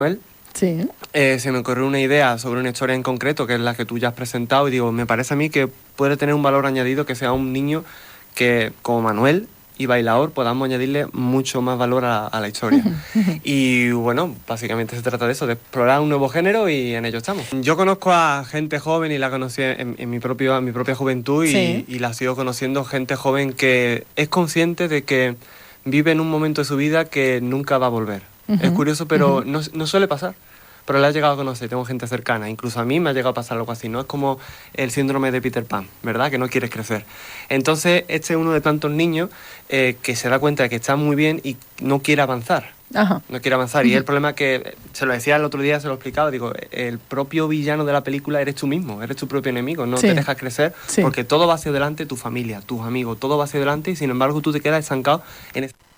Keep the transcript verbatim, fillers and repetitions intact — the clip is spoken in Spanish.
Sí. Eh, se me ocurrió una idea sobre una historia en concreto, que es la que tú ya has presentado, y digo, me parece a mí que puede tener un valor añadido que sea un niño que, como Manuel y bailador, podamos añadirle mucho más valor a, a la historia. Y bueno, básicamente se trata de eso, de explorar un nuevo género, y en ello estamos. Yo conozco a gente joven y la conocí en, en mi, propio, en mi propia juventud, y, Sí. y la sigo conociendo, gente joven que es consciente de que vive en un momento de su vida que nunca va a volver. Uh-huh. Es curioso, pero uh-huh. no, no suele pasar. Pero la he llegado a conocer, tengo gente cercana, incluso a mí me ha llegado a pasar algo así, ¿no? Es como el síndrome de Peter Pan, ¿verdad? Que no quieres crecer. Entonces, este es uno de tantos niños eh, que se da cuenta de que está muy bien y no quiere avanzar. Ajá. No quiere avanzar. Uh-huh. Y el problema es que, se lo decía el otro día, se lo explicaba, digo, el propio villano de la película eres tú mismo, eres tu propio enemigo, no sí. te dejas crecer, sí. porque todo va hacia adelante, tu familia, tus amigos, todo va hacia adelante, y sin embargo tú te quedas estancado en este...